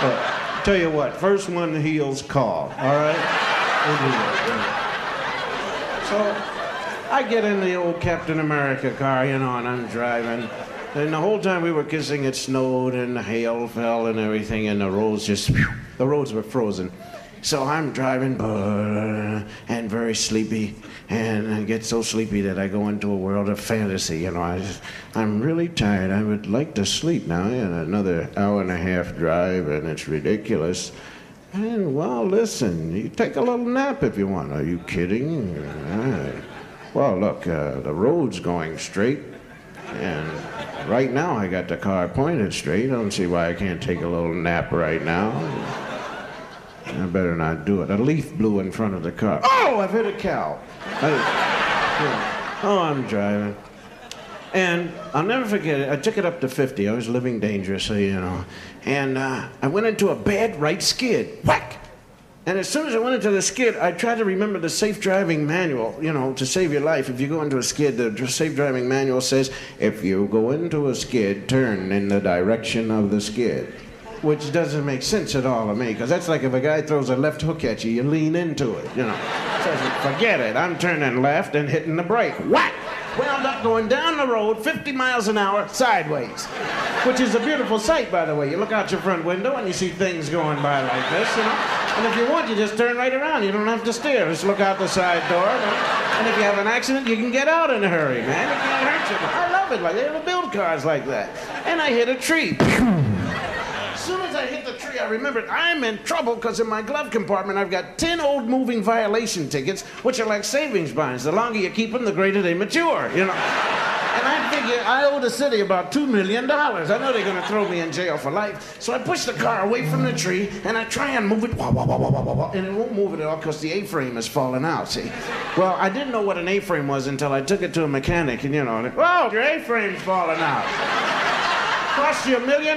Tell you what, first one heals call, all right? We'll do that. So I get in the old Captain America car, and I'm driving. And the whole time we were kissing, it snowed and the hail fell and everything, and the roads were frozen. So I'm driving and very sleepy, and I get so sleepy that I go into a world of fantasy. I'm really tired. I would like to sleep now. Another hour and a half drive, and it's ridiculous. And, well, listen, you take a little nap if you want. Are you kidding? Well, look, the road's going straight, and right now I got the car pointed straight. I don't see why I can't take a little nap right now. I better not do it. A leaf blew in front of the car. Oh, I've hit a cow. I'm driving. And I'll never forget it. I took it up to 50. I was living dangerously, And I went into a bad right skid. Whack! And as soon as I went into the skid, I tried to remember the safe driving manual, to save your life. If you go into a skid, the safe driving manual says, if you go into a skid, turn in the direction of the skid. Which doesn't make sense at all to me, because that's like if a guy throws a left hook at you, you lean into it, So forget it. I'm turning left and hitting the brake. Whack! Wound up going down the road 50 miles an hour sideways, which is a beautiful sight, by the way. You look out your front window and you see things going by like this, And if you want, you just turn right around. You don't have to steer. Just look out the side door. And if you have an accident, you can get out in a hurry, man. It can't hurt you. I love it. They don't build cars like that. And I hit a tree. As soon as I hit the tree, I remembered I'm in trouble because in my glove compartment, I've got 10 old moving violation tickets, which are like savings bonds. The longer you keep them, the greater they mature, And I figure I owe the city about $2 million. I know they're going to throw me in jail for life. So I push the car away from the tree, and I try and move it, and it won't move it at all because the A-frame has fallen out, see? Well, I didn't know what an A-frame was until I took it to a mechanic, and oh, your A-frame's falling out. Cost you $1 million.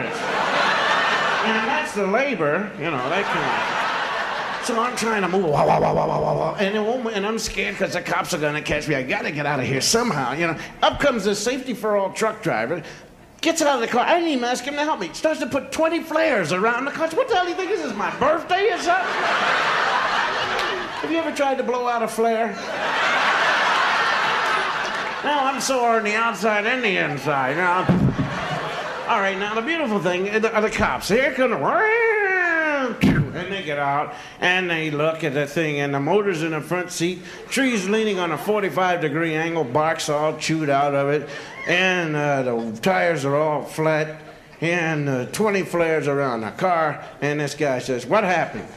And that's the labor, that kind of. So I'm trying to move, and it won't, and I'm scared because the cops are going to catch me. I got to get out of here somehow, Up comes the safety for all truck driver, gets out of the car. I didn't even ask him to help me. Starts to put 20 flares around the car. What the hell do you think this is, my birthday or something? Have you ever tried to blow out a flare? No, I'm sore on the outside and the inside, All right, now the beautiful thing are the cops. Here come and they get out and they look at the thing, and the motor's in the front seat, tree's leaning on a 45-degree angle, bark's all chewed out of it, and the tires are all flat, and 20 flares around the car, and this guy says, "What happened?"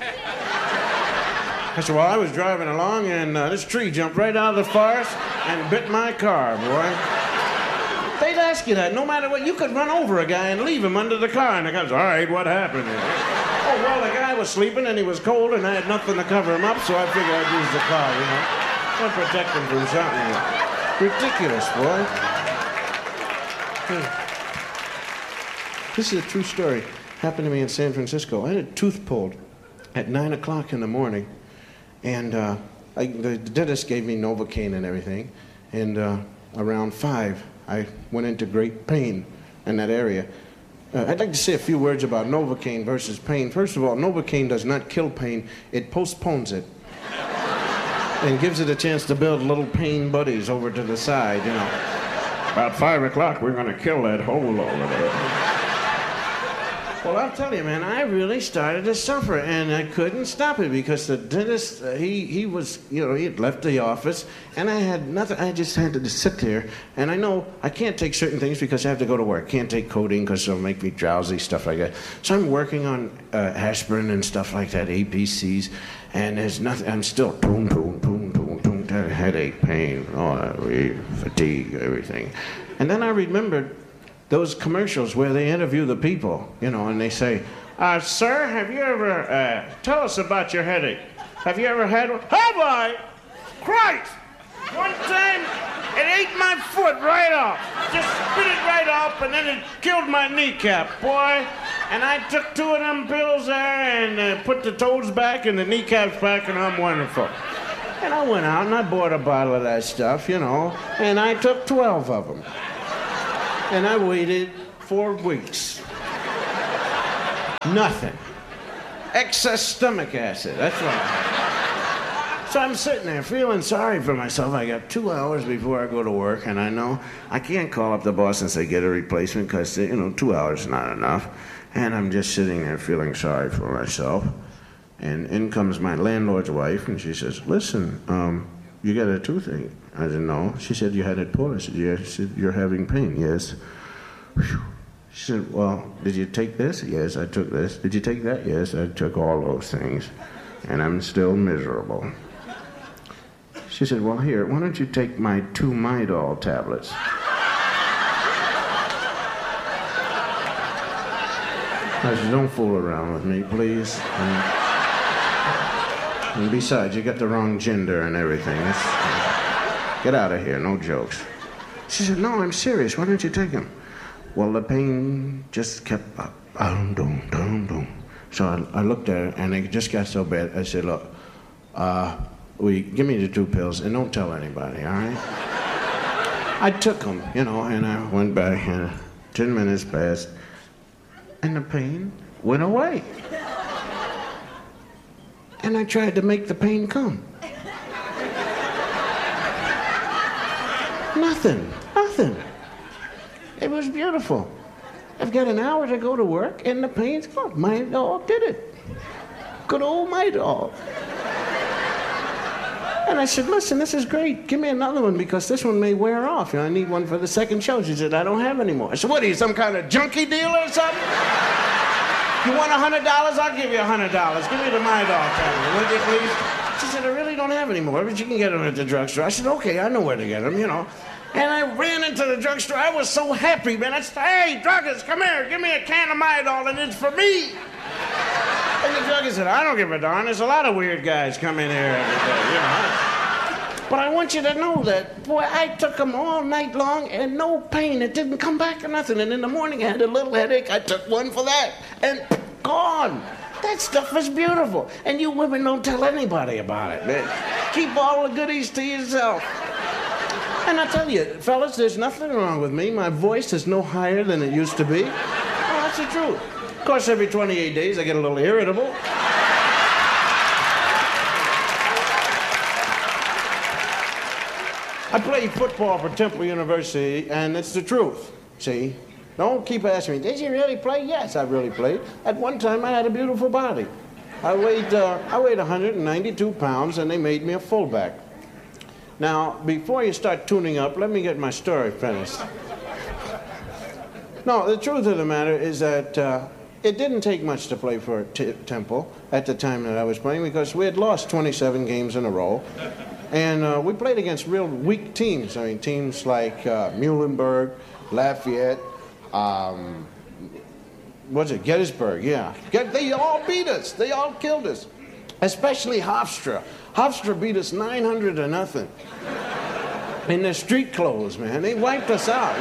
I said, "Well, I was driving along, and this tree jumped right out of the forest and bit my car, boy." They'd ask you that, no matter what. You could run over a guy and leave him under the car, and the guy goes, "All right, what happened here?" "Oh, well, the guy was sleeping, and he was cold, and I had nothing to cover him up, so I figured I'd use the car, I'd protect him from something." Ridiculous, boy. This is a true story. Happened to me in San Francisco. I had a tooth pulled at 9 o'clock in the morning, and the dentist gave me Novocaine and everything, and around 5, I went into great pain in that area. I'd like to say a few words about Novocaine versus pain. First of all, Novocaine does not kill pain. It postpones it and gives it a chance to build little pain buddies over to the side, About 5 o'clock, we're going to kill that hole over there. Well, I'll tell you, man, I really started to suffer, and I couldn't stop it because the dentist, he was, he had left the office, and I had nothing. I just had to sit there, and I know I can't take certain things because I have to go to work. Can't take codeine because it'll make me drowsy, stuff like that. So I'm working on aspirin and stuff like that, APCs, and there's nothing. I'm still headache, pain, fatigue, everything. And then I remembered those commercials where they interview the people, and they say, "Sir, have you ever, tell us about your headache. Have you ever had one?" "Have I? Christ! One time, it ate my foot right off. Just spit it right off, and then it killed my kneecap, boy. And I took 2 of them pills there and put the toes back and the kneecaps back, and I'm wonderful." And I went out and I bought a bottle of that stuff, and I took 12 of them. And I waited 4 weeks. Nothing. Excess stomach acid. That's what I had. So I'm sitting there feeling sorry for myself. I got 2 hours before I go to work, and I know I can't call up the boss and say, get a replacement, because, 2 hours is not enough. And I'm just sitting there feeling sorry for myself. And in comes my landlord's wife, and she says, listen, you got a toothache. I said, no. She said, you had it pulled. I said, yeah. She said, you're having pain. Yes. Whew. She said, well, did you take this? Yes, I took this. Did you take that? Yes, I took all those things. And I'm still miserable. She said, well, here, why don't you take my 2 Midol tablets? I said, don't fool around with me, please. And besides, you got the wrong gender and everything. Get out of here, no jokes. She said, no, I'm serious. Why don't you take them? Well, the pain just kept up. So I looked at her, and it just got so bad. I said, look, give me the 2 pills, and don't tell anybody, all right? I took them, and I went back, and 10 minutes passed, and the pain went away. And I tried to make the pain come. Nothing. It was beautiful. I've got an hour to go to work, and the pain's gone. Midol did it. Good old Midol. And I said, listen, this is great. Give me another one, because this one may wear off. I need one for the second show. She said, I don't have any more. I said, what are you, some kind of junkie dealer or something? You want $100? I'll give you $100. Give me the Midol tablet, would you please? She said, I really don't have any more, but you can get them at the drugstore. I said, okay, I know where to get them, And I ran into the drugstore. I was so happy, man. I said, hey, druggist, come here. Give me a can of Midol, and it's for me. And the druggist said, I don't give a darn. There's a lot of weird guys come in here every day, But I want you to know that, boy, I took them all night long and no pain. It didn't come back or nothing. And in the morning, I had a little headache. I took one for that. And gone. That stuff is beautiful. And you women don't tell anybody about it, man. Keep all the goodies to yourself. And I tell you, fellas, there's nothing wrong with me. My voice is no higher than it used to be. Oh, that's the truth. Of course, every 28 days, I get a little irritable. I played football for Temple University, and it's the truth, see? Don't keep asking me, did you really play? Yes, I really played. At one time, I had a beautiful body. I weighed 192 pounds, and they made me a fullback. Now, before you start tuning up, let me get my story finished. No, the truth of the matter is that it didn't take much to play for Temple at the time that I was playing, because we had lost 27 games in a row. And we played against real weak teams. I mean, teams like Muhlenberg, Lafayette, Gettysburg, yeah. They all beat us. They all killed us. Especially Hofstra. Hofstra beat us 900-0. In their street clothes, man. They wiped us out.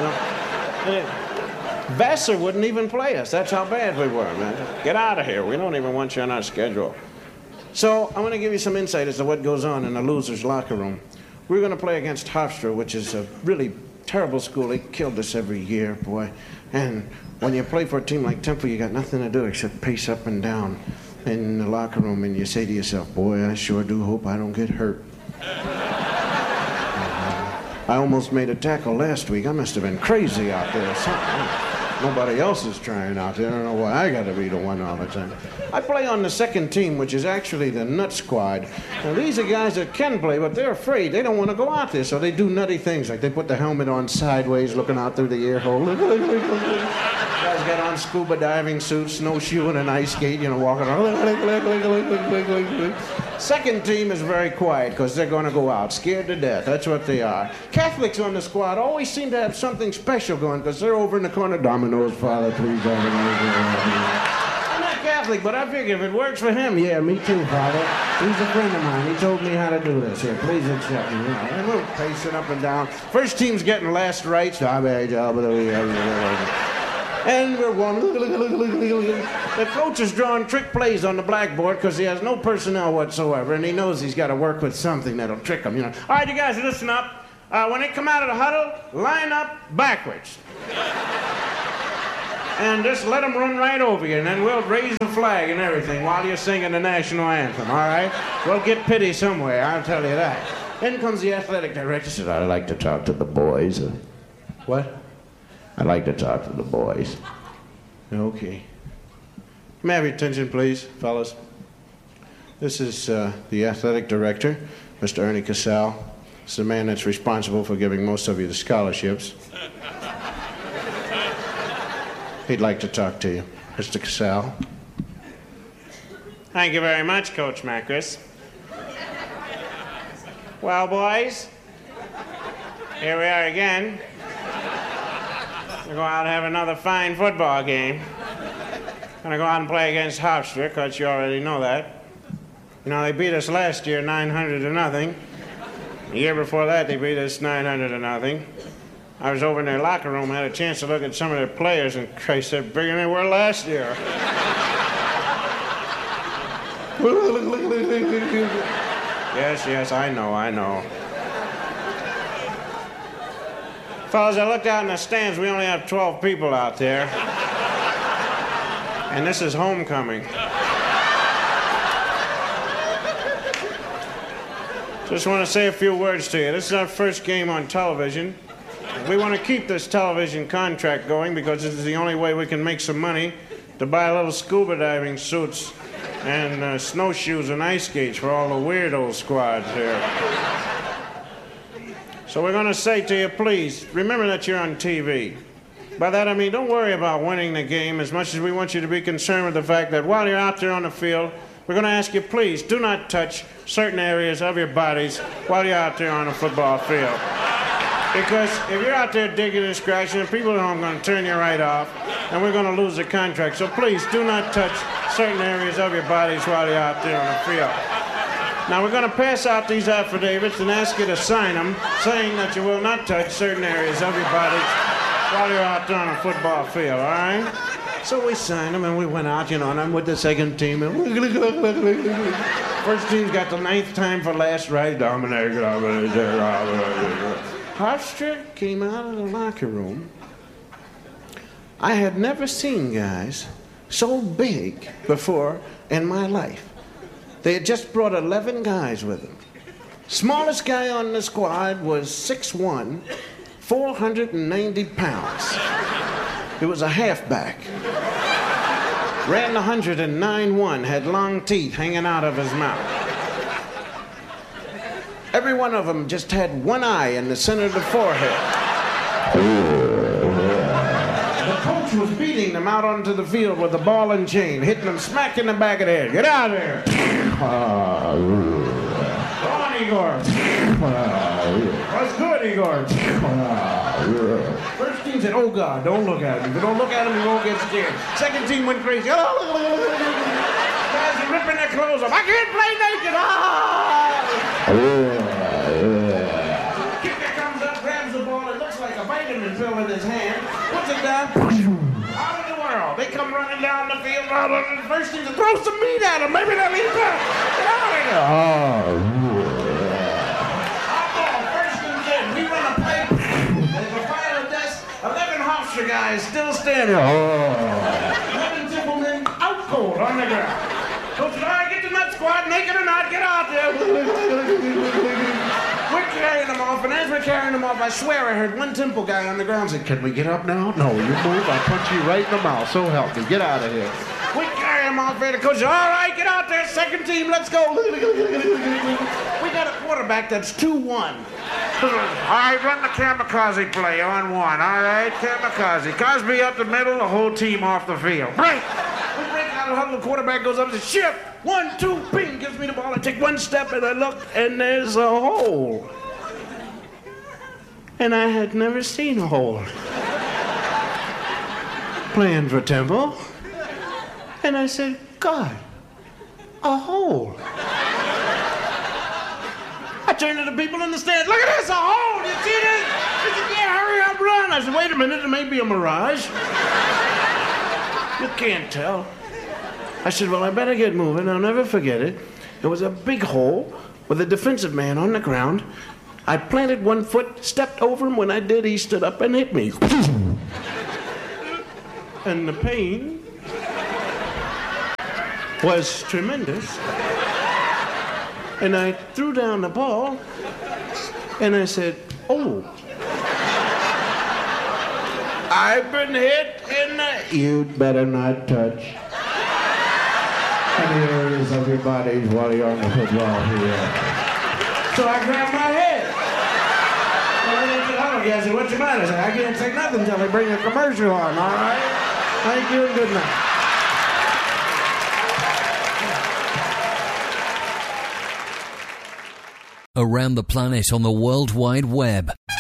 Vassar wouldn't even play us. That's how bad we were, man. Get out of here. We don't even want you on our schedule. So I'm going to give you some insight as to what goes on in a loser's locker room. We're going to play against Hofstra, which is a really terrible school. They killed us every year, boy. And when you play for a team like Temple, you got nothing to do except pace up and down in the locker room, and you say to yourself, boy, I sure do hope I don't get hurt. I almost made a tackle last week. I must have been crazy out there. Nobody else is trying out there. I don't know why I got to be the one all the time. I play on the second team, which is actually the Nut Squad. Now, these are guys that can play, but they're afraid. They don't want to go out there, so they do nutty things. Like they put the helmet on sideways, looking out through the ear hole. Guys got on scuba diving suits, snowshoeing and ice skate, walking around. Second team is very quiet because they're going to go out, scared to death. That's what they are. Catholics on the squad always seem to have something special going because they're over in the corner. Dominoes, Father, please, Dominoes. I'm not Catholic, but I figure if it works for him, yeah, me too, Father. He's a friend of mine. He told me how to do this. Here, please accept me. And we're pacing up and down. First team's getting last rights. And we're going. The coach is drawing trick plays on the blackboard because he has no personnel whatsoever, and he knows he's got to work with something that'll trick him. All right, you guys, listen up. When they come out of the huddle, line up backwards. and just let them run right over you, and then we'll raise the flag and everything while you're singing the national anthem, all right? We'll get pity somewhere, I'll tell you that. Then comes the athletic director, said, I'd like to talk to the boys. What? I'd like to talk to the boys. Okay. May I have your attention, please, fellas? This is the athletic director, Mr. Ernie Casal. This is the man that's responsible for giving most of you the scholarships. He'd like to talk to you, Mr. Casal. Thank you very much, Coach Macris. Well, boys, here we are again. We're going out and have another fine football game. Gonna go out and play against Hofstra, because you already know that. You know, they beat us last year 900-0. The year before that, they beat us 900-0. I was over in their locker room, had a chance to look at some of their players, and Christ, they're bigger than they were last year. Yes, I know. Fellas, I looked out in the stands. We only have 12 people out there. And this is homecoming. Just want to say a few words to you. This is our first game on television. We want to keep this television contract going because this is the only way we can make some money to buy little scuba diving suits and snowshoes and ice skates for all the weirdo squads here. So we're going to say to you, please, remember that you're on TV. By that I mean, don't worry about winning the game as much as we want you to be concerned with the fact that while you're out there on the field, we're going to ask you, please, do not touch certain areas of your bodies while you're out there on the football field. Because if you're out there digging and scratching, people at home are going to turn you right off, and we're going to lose the contract. So please, do not touch certain areas of your bodies while you're out there on the field. Now, we're going to pass out these affidavits and ask you to sign them, saying that you will not touch certain areas of your bodies while you're out there on a football field, all right? So we signed them, and we went out, and I'm with the second team, and first team's got the 9th time for last right. Hofstra came out of the locker room. I had never seen guys so big before in my life. They had just brought 11 guys with them. Smallest guy on the squad was 6'1", 490 pounds. He was a halfback. Ran 109-1, had long teeth hanging out of his mouth. Every one of them just had one eye in the center of the forehead. The coach was beating them out onto the field with the ball and chain, hitting them smack in the back of the head. Get out of there! Go on, Igor. What's good, Igor? First team said, oh, God, don't look at him. If you don't look at him, you won't get scared. Second team went crazy. Guys are ripping their clothes off. I can't play naked. Kicker comes up, grabs the ball. It looks like a vitamin pill in his hand. Puts it down. Out of the world. They come running down the field. The first team said, throw some meat at him. Maybe they'll eat that. Get out of here. First team's in. We run a play. There's a pile of dust. 11 Hofstra guys still standing. 11 Templemen out cold on the ground. Coach said, all right, get the nut squad, naked or not, get out there. We're carrying them off, and as we're carrying them off, I swear I heard one Temple guy on the ground say, can we get up now? No, you move, I'll punch you right in the mouth, so help me. Get out of here. We carry them off there. The coach said, all right, get out there, second team, let's go. We got a quarterback that's 2-1. All right, run the kamikaze play on one. All right, kamikaze. Cosby up the middle, the whole team off the field. Break! We break out of the huddle, the quarterback goes up and says, shift! 1, 2, ping, gives me the ball. I take one step and I look, and there's a hole. And I had never seen a hole. Playing for Temple. And I said, God, a hole. I turned to the people in the stands, look at this, a hole, you see this? They said, yeah, hurry up, run. I said, wait a minute, it may be a mirage. You can't tell. I said, well, I better get moving. I'll never forget it. There was a big hole with a defensive man on the ground. I planted one foot, stepped over him. When I did, he stood up and hit me. and the pain was tremendous. And I threw down the ball, and I said, oh. I've been hit in the... You'd better not touch any areas of your body while you're on the football field. So I grabbed my head. And I went to the other guy. I said, what's the matter? I said, I can't say nothing until they bring a commercial on, all right? Thank you and good night. Around the planet on the World Wide Web.